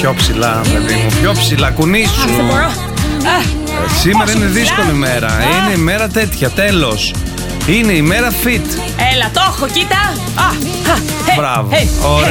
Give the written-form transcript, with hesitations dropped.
Πιο ψηλά, παιδί μου, πιο ψηλά, κουνήσου. Δεν μπορώ. Σήμερα είναι δύσκολη ημέρα. Είναι ημέρα τέτοια, τέλος. Είναι ημέρα fit. Έλα, το έχω, κοίτα. Μπράβο. Hey, Ωραία.